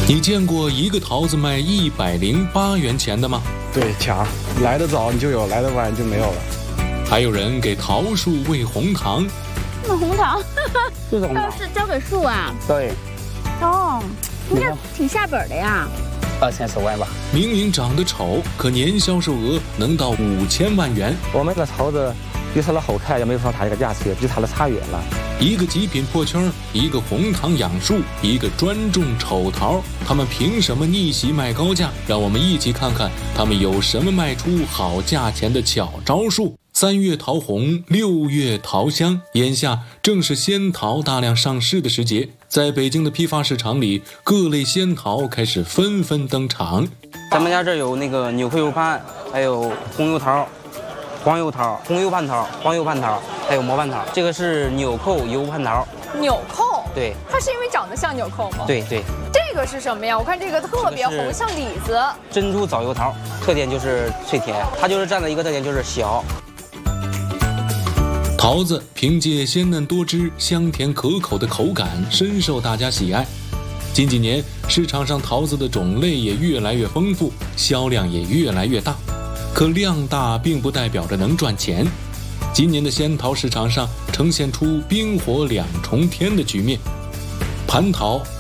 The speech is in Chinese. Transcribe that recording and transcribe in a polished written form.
你见过一个桃子卖108元钱的吗？ 对，抢，来得早你就有，来得晚就没有了。 还有人给桃树喂红糖。 那红糖， 这种是交给树啊？ 对。 哦，那挺下本的呀。 2000-10万吧。 明明长得丑，可年销售额能到5000万元。 我们的桃子比它的好看，也没有说它这个价钱，比它的差远了。 一个极品破圈，一个红糖养树，一个专种丑桃，他们凭什么逆袭卖高价？让我们一起看看他们有什么卖出好价钱的巧招数。3月桃红，6月桃香，眼下正是仙桃大量上市的时节。在北京的批发市场里，各类仙桃开始纷纷登场。 咱们家这有那个纽扣油盼，还有红油桃、黄油桃、红油蟠桃、黄油蟠桃，还有磨蟠桃。这个是纽扣油蟠桃。 纽扣？ 对， 它是因为长得像纽扣吗？ 对对。 这个是什么呀？我看这个特别红，像李子。 珍珠枣油桃，特点就是脆甜，它就是占了一个特点就是小。 桃子凭借鲜嫩多汁、香甜可口的口感，深受大家喜爱。近几年，市场上桃子的种类也越来越丰富，销量也越来越大。可量大并不代表着能赚钱。今年的仙桃市场上呈现出冰火两重天的局面。蟠桃